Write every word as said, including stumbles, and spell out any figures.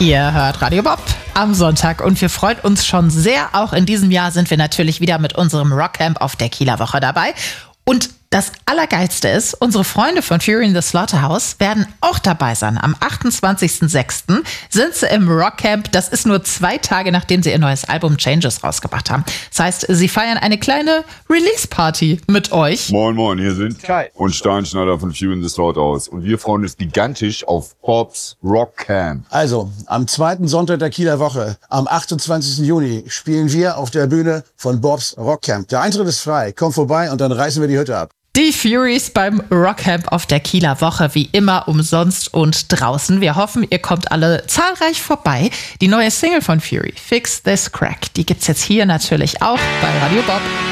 Ihr hört Radio Bob am Sonntag und wir freuen uns schon sehr. Auch in diesem Jahr sind wir natürlich wieder mit unserem Rockcamp auf der Kieler Woche dabei. Und das Allergeilste ist, unsere Freunde von Fury in the Slaughterhouse werden auch dabei sein. Am achtundzwanzigsten sechsten sind sie im Rockcamp. Das ist nur zwei Tage, nachdem sie ihr neues Album Changes rausgebracht haben. Das heißt, sie feiern eine kleine Release-Party mit euch. Moin, moin, hier sind Kai und Steinschneider von Fury in the Slaughterhouse. Und wir freuen uns gigantisch auf Bob's Rockcamp. Also, am zweiten Sonntag der Kieler Woche, am achtundzwanzigsten Juni, spielen wir auf der Bühne von Bob's Rockcamp. Der Eintritt ist frei. Kommt vorbei und dann reißen wir die Hütte ab. Die Furies beim Rockcamp auf der Kieler Woche, wie immer umsonst und draußen. Wir hoffen, ihr kommt alle zahlreich vorbei. Die neue Single von Fury, Fix This Crack, die gibt's jetzt hier natürlich auch bei Radio Bob.